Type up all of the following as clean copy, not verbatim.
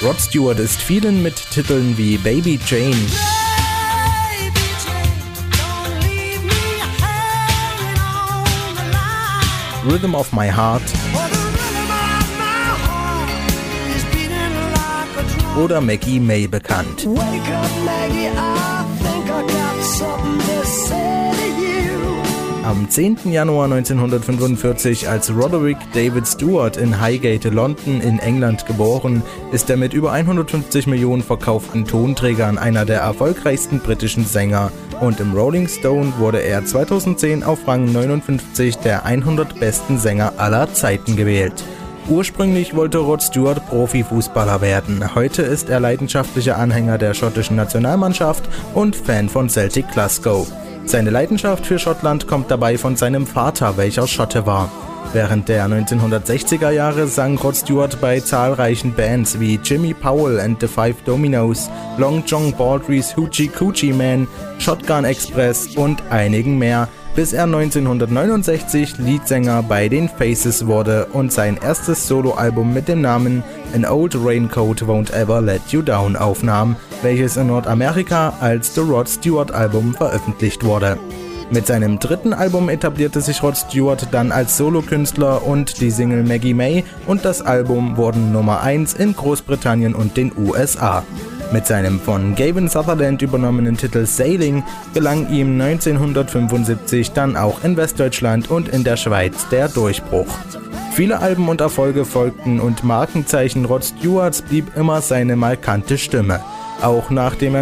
Rod Stewart ist vielen mit Titeln wie Baby Jane, Rhythm of My Heart oder Maggie May bekannt. Am 10. Januar 1945 als Roderick David Stewart in Highgate, London in England geboren, ist er mit über 150 Millionen verkauften Tonträgern einer der erfolgreichsten britischen Sänger und im Rolling Stone wurde er 2010 auf Rang 59 der 100 besten Sänger aller Zeiten gewählt. Ursprünglich wollte Rod Stewart Profifußballer werden. Heute ist er leidenschaftlicher Anhänger der schottischen Nationalmannschaft und Fan von Celtic Glasgow. Seine Leidenschaft für Schottland kommt dabei von seinem Vater, welcher Schotte war. Während der 1960er Jahre sang Rod Stewart bei zahlreichen Bands wie Jimmy Powell and the Five Dominoes, Long John Baldry's Hoochie Coochie Man, Shotgun Express und einigen mehr, bis er 1969 Leadsänger bei den Faces wurde und sein erstes Soloalbum mit dem Namen An Old Raincoat Won't Ever Let You Down aufnahm, welches in Nordamerika als The Rod Stewart Album veröffentlicht wurde. Mit seinem dritten Album etablierte sich Rod Stewart dann als Solokünstler und die Single Maggie May und das Album wurden Nummer 1 in Großbritannien und den USA. Mit seinem von Gavin Sutherland übernommenen Titel Sailing gelang ihm 1975 dann auch in Westdeutschland und in der Schweiz der Durchbruch. Viele Alben und Erfolge folgten und Markenzeichen Rod Stewarts blieb immer seine markante Stimme. Auch nachdem er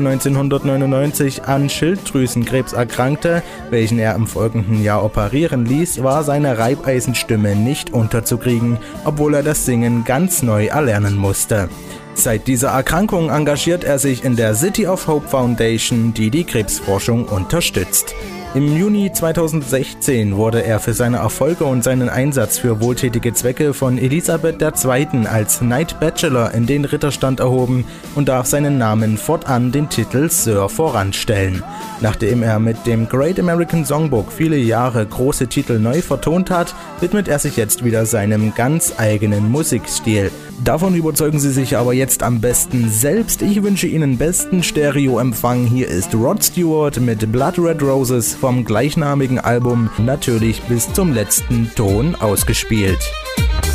1999 an Schilddrüsenkrebs erkrankte, welchen er im folgenden Jahr operieren ließ, war seine Reibeisenstimme nicht unterzukriegen, obwohl er das Singen ganz neu erlernen musste. Seit dieser Erkrankung engagiert er sich in der City of Hope Foundation, die die Krebsforschung unterstützt. Im Juni 2016 wurde er für seine Erfolge und seinen Einsatz für wohltätige Zwecke von Elisabeth II. Als Knight Bachelor in den Ritterstand erhoben und darf seinen Namen fortan den Titel Sir voranstellen. Nachdem er mit dem Great American Songbook viele Jahre große Titel neu vertont hat, widmet er sich jetzt wieder seinem ganz eigenen Musikstil. Davon überzeugen Sie sich aber jetzt am besten selbst. Ich wünsche Ihnen besten Stereoempfang. Hier ist Rod Stewart mit Blood Red Roses vom gleichnamigen Album, natürlich bis zum letzten Ton ausgespielt.